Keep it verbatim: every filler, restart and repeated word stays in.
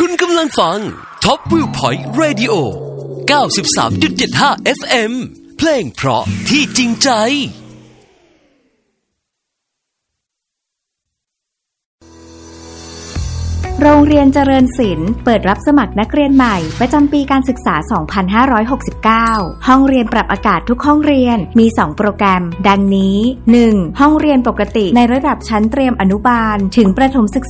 คุณกำลังฟัง Top Viewpoint Radio เก้าสิบสามจุดเจ็ดห้า เอฟ เอ็ม เพลงเพราะที่จริงใจโรงเรียนเจริญศิลป์เปิดรับสมัครนักเรียนใหม่ประจำปีการศึกษา สองพันห้าร้อยหกสิบเก้า ห้องเรียนปรับอากาศทุกห้องเรียนมี สอง โปรแกรมดังนี้ หนึ่ง ห้องเรียนปกติในระดับชั้นเตรียมอนุบาลถึงประถมศึกษา